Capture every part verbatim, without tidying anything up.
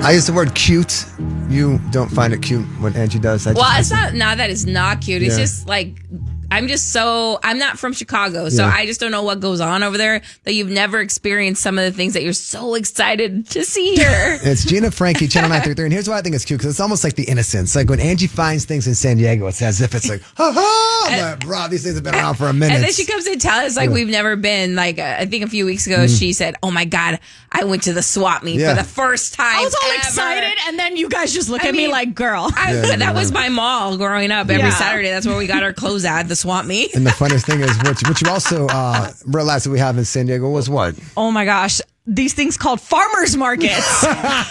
I use the word cute. You don't find it cute what Angie does. I Well, just, it's not. No, that is not cute. It's Yeah. just like I'm just so. I'm not from Chicago, so Yeah. I just don't know what goes on over there. That you've never experienced some of the things that you're so excited to see here. It's Gina Frankie, Channel nine thirty-three. And here's why I think it's cute, because it's almost like the innocence. Like when Angie finds things in San Diego, it's as if it's like, ha ha, I'm like, bro, these things have been around for a minute. And then she comes and tells us like Yeah. we've never been. Like uh, I think a few weeks ago, she said, "Oh my God, I went to the swap meet Yeah. for the first time." I was all ever. excited, and then you guys just look I at me mean, like, girl. I, Yeah, that yeah, was yeah. my mall growing up. Every Yeah. Saturday, that's where we got our clothes at, the swap meet. And the funniest thing is, what you, what you also uh, realized that we have in San Diego was what? Oh my gosh. These things called farmers markets.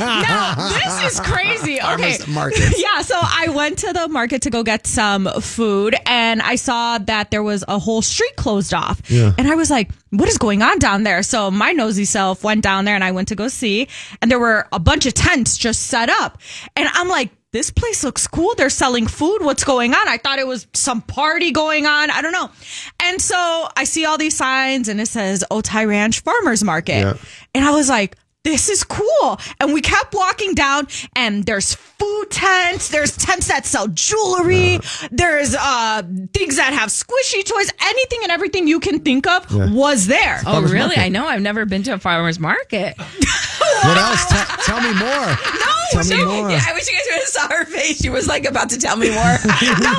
Now, this is crazy. Okay. Farmers markets. Yeah, so I went to the market to go get some food, and I saw that there was a whole street closed off. Yeah. And I was like, what is going on down there? So my nosy self went down there, and I went to go see, and there were a bunch of tents just set up. And I'm like, this place looks cool. They're selling food. What's going on? I thought it was some party going on. I don't know. And so I see all these signs, and it says Otay Ranch Farmers Market. Yeah. And I was like, this is cool. And we kept walking down, and there's food tents. There's tents that sell jewelry. Yeah. There's uh, things that have squishy toys. Anything and everything you can think of Yeah. was there. Oh, Farmers really? market. I know. I've never been to a farmer's market. What else? T- tell me more. No, Tell me she- more. Yeah, I wish you guys would have saw her face. She was like about to tell me more. No, and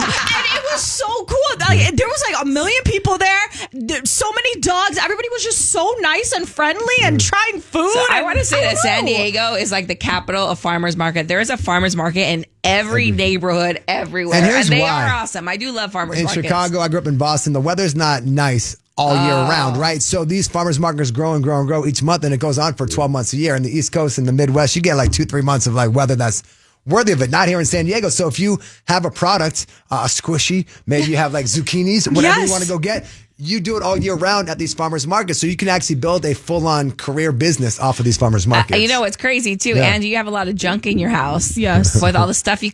it was so cool. Like, there was like a million people there. There- So many dogs. Everybody was just so nice and friendly and trying food. So I and- want to say I that don't San know. Diego is like the capital of farmers market. There is a farmers market in every neighborhood, everywhere, And here's they why. are awesome. I do love farmers In markets. Chicago, I grew up in Boston. The weather's not nice all year Oh. round, right? So these farmers markets grow and grow and grow each month, and it goes on for twelve months a year. In the East Coast and the Midwest, you get like two, three months of like weather that's worthy of it. Not here in San Diego. So if you have a product, uh, a squishy, maybe you have like zucchinis, whatever Yes. you want to go get, you do it all year round at these farmers markets. So you can actually build a full-on career business off of these farmers markets. Uh, you know what's crazy too, Yeah. Angie? You have a lot of junk in your house. Yes. With all the stuff you